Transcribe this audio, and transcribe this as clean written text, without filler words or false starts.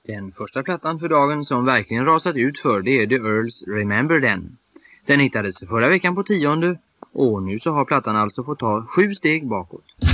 Den första plattan för dagen som verkligen rasat ut för det är The Earls Remember Den. Den hittades förra veckan på 10:e och nu så har plattan alltså fått ta 7 steg bakåt.